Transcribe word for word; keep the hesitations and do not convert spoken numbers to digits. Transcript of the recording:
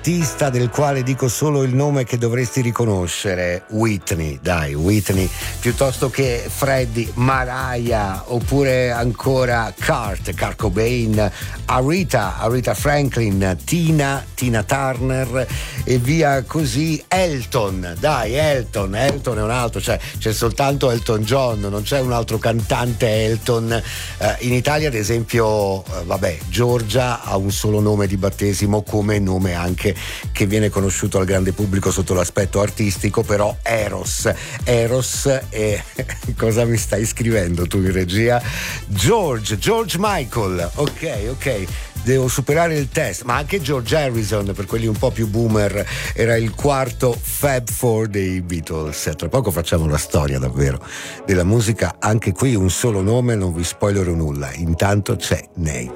artista del quale dico solo il nome che dovresti riconoscere, Whitney, dai, Whitney, piuttosto che Freddie, Mariah, oppure ancora Kurt, Kurt Cobain, Aretha, Aretha Franklin, Tina, Tina Turner e via così. Elton, dai, Elton, Elton è un altro, cioè c'è soltanto Elton John, non c'è un altro cantante Elton. Eh, in Italia ad esempio, eh, vabbè, Giorgia ha un solo nome di battesimo come nome anche che viene conosciuto al grande pubblico sotto l'aspetto artistico, però Eros, Eros è... cosa mi stai scrivendo tu in regia? George, George Michael, ok, ok. Devo superare il test, ma anche George Harrison, per quelli un po' più boomer, era il quarto Fab Four dei Beatles. Tra poco facciamo la storia davvero della musica, anche qui un solo nome, non vi spoilerò nulla. Intanto c'è Nate.